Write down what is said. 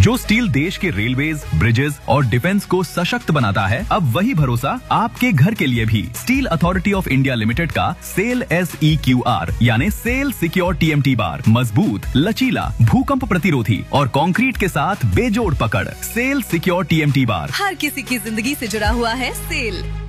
जो स्टील देश के रेलवेज, ब्रिजेस और डिफेंस को सशक्त बनाता है, अब वही भरोसा आपके घर के लिए भी। Steel authority of India limited का सेल SEQR यानी सेल सिक्योर TMT बार मजबूत, लचीला, भूकंप प्रतिरोधी और कंक्रीट के साथ बेजोड़ पकड़। सेल सिक्योर TMT बार हर किसी की जिंदगी से जुड़ा हुआ है सेल।